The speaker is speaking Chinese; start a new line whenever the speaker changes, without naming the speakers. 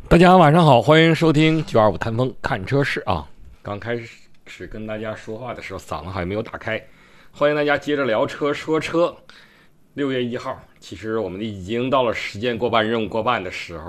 大家晚上好，欢迎收听925谈风看车市啊！刚开始跟大家说话的时候，嗓子还没有打开，欢迎大家接着聊车说车。6月1号，其实我们已经到了实践过半、任务过半的时候